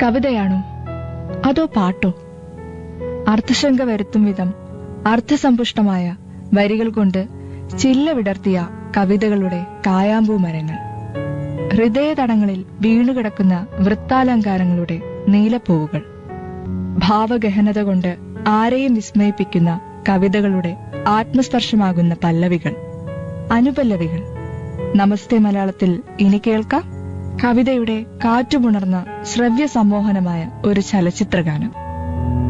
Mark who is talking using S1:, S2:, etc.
S1: കവിതയാണോ അതോ പാട്ടോ? അർത്ഥശങ്ക വരുത്തും വിധം അർത്ഥസമ്പുഷ്ടമായ വരികൾ കൊണ്ട് ചില്ല വിടർത്തിയ കവിതകളുടെ കായാമ്പൂ മരങ്ങൾ, ഹൃദയതടങ്ങളിൽ വീണുകിടക്കുന്ന വൃത്താലങ്കാരങ്ങളുടെ നീലപ്പൂവുകൾ, ഭാവഗഹനത കൊണ്ട് ആരെയും വിസ്മയിപ്പിക്കുന്ന കവിതകളുടെ ആത്മസ്പർശമാകുന്ന പല്ലവികൾ, അനുപല്ലവികൾ. നമസ്തേ മലയാളത്തിൽ ഇനി കേൾക്കാം കവിതയുടെ കാറ്റുപുണർന്ന ശ്രവ്യ സമ്മോഹനമായ ഒരു ചലച്ചിത്രഗാനം.